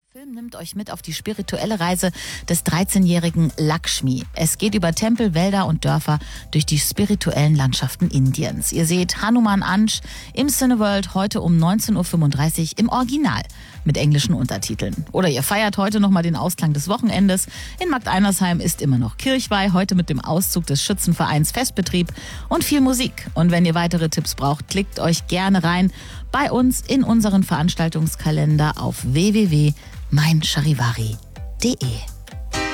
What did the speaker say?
Der Film nimmt euch mit auf die spirituelle Reise des 13-jährigen Lakshmi. Es geht über Tempel, Wälder und Dörfer durch die spirituellen Landschaften Indiens. Ihr seht Hanuman Ansh im Cineworld heute um 19.35 Uhr im Original mit englischen Untertiteln. Oder ihr feiert heute nochmal den Ausklang des Wochenendes. In Markt Einersheim ist immer noch Kirchweih, heute mit dem Auszug des Schützenvereins Festbetrieb und viel Musik. Und wenn ihr weitere Tipps braucht, klickt euch gerne rein bei uns in unseren Veranstaltungskalender auf www.meincharivari.de.